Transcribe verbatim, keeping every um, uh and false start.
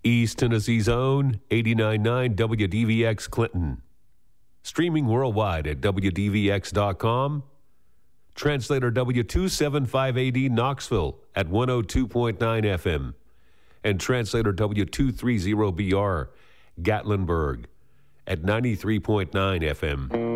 East Tennessee's own eighty-nine point nine W D V X Clinton. Streaming worldwide at W D V X dot com. Translator W two seventy-five A D Knoxville at one oh two point nine F M. And translator W two thirty B R Gatlinburg at ninety-three point nine F M.